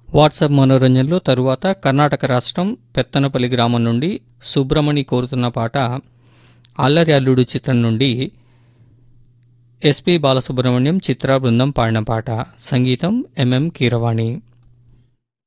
WhatsApp మనోరంజన్లో తరువాత కర్ణాటక రాష్ట్రం పెత్తనపల్లి గ్రామం నుండి సుబ్రమణి కోరుతున్న పాట అల్లరి అల్లుడు చిత్రం నుండి ఎస్పి బాలసుబ్రహ్మణ్యం చిత్ర బృందం పాడిన పాట. సంగీతం ఎంఎం కీరవాణి.